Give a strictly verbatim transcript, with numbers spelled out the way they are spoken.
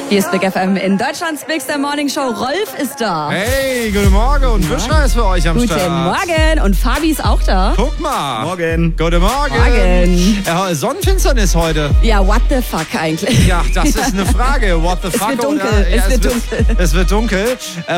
Hier ist Big F M in Deutschlands Big Star Morning Show. Rolf ist da. Hey, guten Morgen und Büschner ist für euch am Guten Start. Morgen und Fabi ist auch da. Guck mal. Morgen. Guten Morgen. Morgen. Ja, Sonnenfinsternis heute. Ja, what the fuck eigentlich? Ja, das ist eine Frage. What the Es fuck? wird dunkel, Oder, ja, es wird wird, dunkel. Es wird dunkel.